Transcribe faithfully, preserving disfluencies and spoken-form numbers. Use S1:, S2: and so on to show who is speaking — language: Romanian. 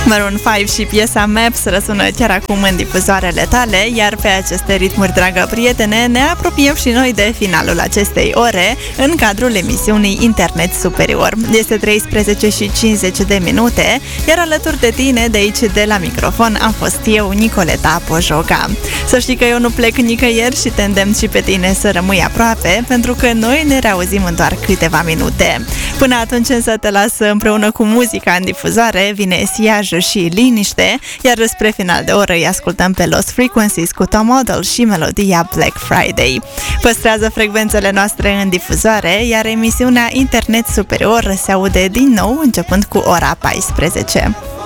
S1: Maroon cinci și piesa Maps răsună chiar acum în difuzoarele tale, iar pe aceste ritmuri, dragă prietene, ne apropiem și noi de finalul acestei ore în cadrul emisiunii Internet Superior. Este treisprezece și cincizeci de minute, iar alături de tine, de aici, de la microfon, am fost eu, Nicoleta Pojoca. Să știi că eu nu plec nicăieri și te îndemn și pe tine să rămâi aproape, pentru că noi ne reauzim în doar câteva minute. Până atunci însă te las împreună cu muzica în difuzare, vine Siaj și Liniște, iar spre final de oră îi ascultăm pe Lost Frequencies cu Tom Odell și melodia Black Friday. Păstrează frecvențele noastre în difuzare, iar emisiunea Internet Superior se aude din nou începând cu ora paisprezece.